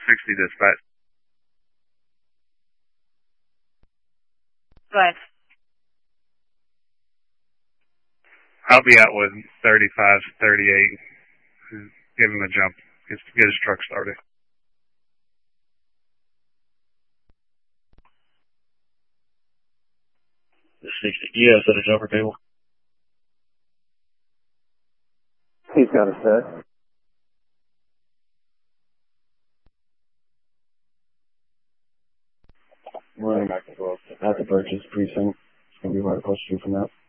60 dispatch. Right. I'll be out with 35, 38. Give him a jump. Get his truck started. The 60. You have set a jumper cable? He's got a set. Running back to 12. At the purchase precinct. It's going to be right across the street from that.